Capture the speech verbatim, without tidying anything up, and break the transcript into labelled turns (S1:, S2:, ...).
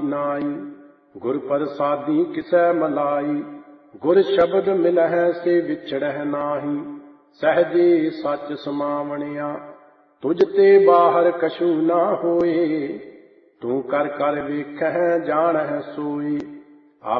S1: नाई। गुर प्रसादी किसै मलाई, गुर शब्द मिलहै से विछड़ह नाहि। सहजे सच समावणिया, तुझ ते बाहर कछु ना होए। तू कर कर वेखह जानह सोई।